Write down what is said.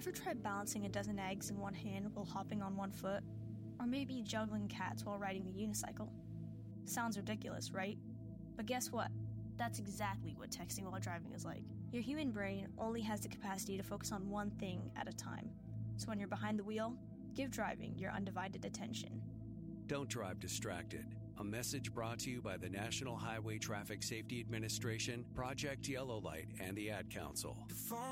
Ever tried balancing a dozen eggs in one hand while hopping on one foot? Or maybe juggling cats while riding the unicycle? Sounds ridiculous, right? But guess what? That's exactly what texting while driving is like. Your human brain only has the capacity to focus on one thing at a time. So when you're behind the wheel, give driving your undivided attention. Don't drive distracted. A message brought to you by the National Highway Traffic Safety Administration, Project Yellow Light, and the Ad Council.